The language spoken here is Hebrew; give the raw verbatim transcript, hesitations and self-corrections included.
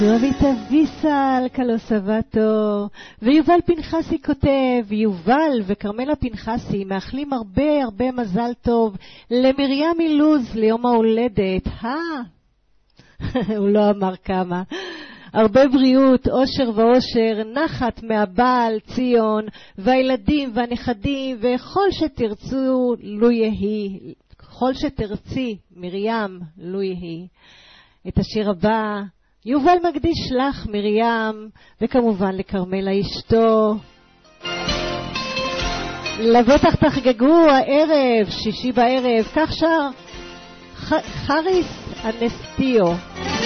רבית אביסל קלוסבטו ויובל פנחסי כותב, יובל וקרמלה פנחסי מאחלים הרבה הרבה מזל טוב למרים מלוז ליום ההולדת. אה, הוא לא אמר כמה. הרבה בריאות, אושר ואושר, נחת מהבעל ציון והילדים והנכדים וכל שתרצו לו יהי, כל שתרצי מרים לו יהי. את השיר הבא יובל מקדיש לך מרים, וכמובן לקרמלה אשתו. לבטח תחגגו הערב, שישי בערב, כך שר ח- חריס אנסטיו.